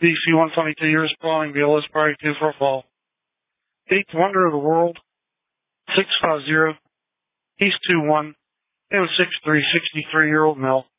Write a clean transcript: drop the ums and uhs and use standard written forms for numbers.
DC 122 years spawning, BLS priority 2 for a fall. Eighth wonder of the world, 650, East 21, M63, 63-year-old male.